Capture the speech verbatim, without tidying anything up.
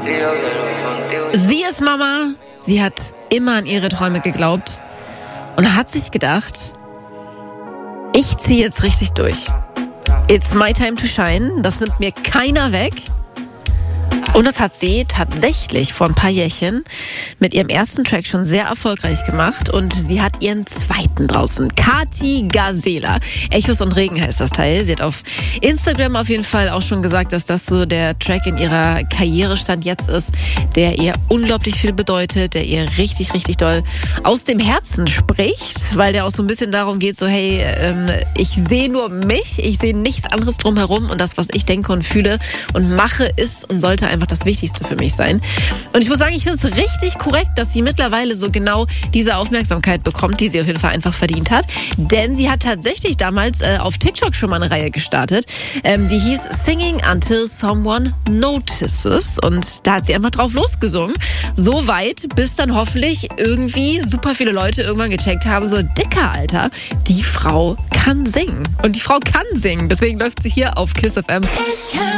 Sie ist Mama, sie hat immer an ihre Träume geglaubt und hat sich gedacht, ich ziehe jetzt richtig durch. It's my time to shine, das nimmt mir keiner weg. Und das hat sie tatsächlich vor ein paar Jährchen mit ihrem ersten Track schon sehr erfolgreich gemacht. Und sie hat ihren zweiten draußen. Kati Gazela. Echos und Regen heißt das Teil. Sie hat auf Instagram auf jeden Fall auch schon gesagt, dass das so der Track in ihrer Karrierestand jetzt ist, der ihr unglaublich viel bedeutet, der ihr richtig, richtig doll aus dem Herzen spricht. Weil der auch so ein bisschen darum geht, so hey, ähm, ich sehe nur mich, ich sehe nichts anderes drumherum. Und das, was ich denke und fühle und mache, ist und sollte einfach das Wichtigste für mich sein. Und ich muss sagen, ich finde es richtig korrekt, dass sie mittlerweile so genau diese Aufmerksamkeit bekommt, die sie auf jeden Fall einfach verdient hat. Denn sie hat tatsächlich damals äh, auf TikTok schon mal eine Reihe gestartet, ähm, die hieß Singing Until Someone Notices. Und da hat sie einfach drauf losgesungen. So weit, bis dann hoffentlich irgendwie super viele Leute irgendwann gecheckt haben, so dicker Alter, die Frau kann singen. Und die Frau kann singen. Deswegen läuft sie hier auf KISS F M.